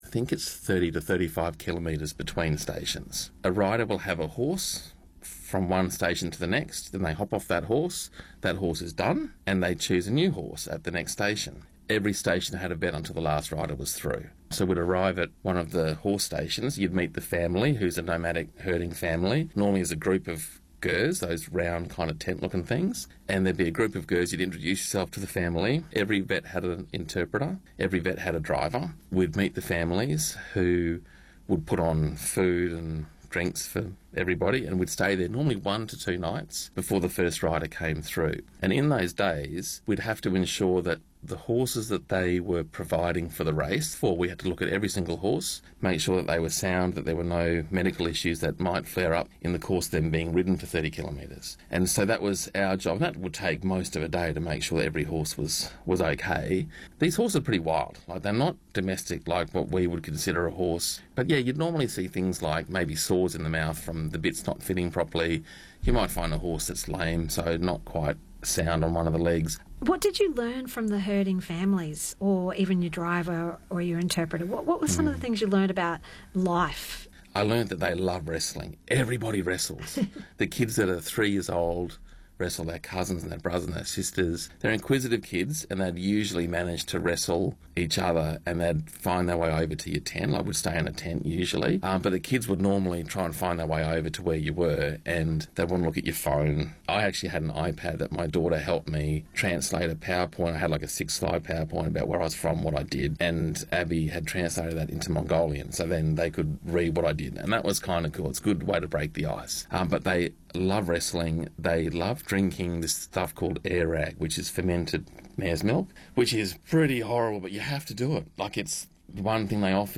think it's 30 to 35 kilometres between stations. A rider will have a horse from one station to the next, then they hop off that horse is done, and they choose a new horse at the next station. Every station had a bet until the last rider was through. So we'd arrive at one of the horse stations, you'd meet the family, who's a nomadic herding family, normally as a group of gers, those round kind of tent-looking things, and there'd be a group of gers. You'd introduce yourself to the family. Every vet had an interpreter. Every vet had a driver. We'd meet the families who would put on food and drinks for everybody, and we'd stay there normally 1 to 2 nights before the first rider came through. And in those days, we'd have to ensure that the horses that they were providing for the race, we had to look at every single horse, make sure that they were sound, that there were no medical issues that might flare up in the course of them being ridden for 30 kilometres. And so that was our job. And that would take most of a day to make sure that every horse was okay. These horses are pretty wild. Like, they're not domestic like what we would consider a horse. But yeah, you'd normally see things like maybe sores in the mouth from the bits not fitting properly. You might find a horse that's lame, so not quite sound on one of the legs. What did you learn from the herding families, or even your driver or your interpreter? What were some of the things you learned about life? I learned that they love wrestling. Everybody wrestles. The kids that are 3 years old wrestle their cousins and their brothers and their sisters. They're inquisitive kids, and they'd usually manage to wrestle each other, and they'd find their way over to your tent. I would stay in a tent usually, but the kids would normally try and find their way over to where you were, and they wouldn't look at your phone. I actually had an iPad that my daughter helped me translate a PowerPoint. I had like a 6-slide PowerPoint about where I was from, what I did, and Abby had translated that into Mongolian, so then they could read what I did, and that was kind of cool. It's a good way to break the ice. But they love wrestling. They love drinking this stuff called air rag, which is fermented mare's milk, which is pretty horrible, but you have to do it. Like, it's one thing they offer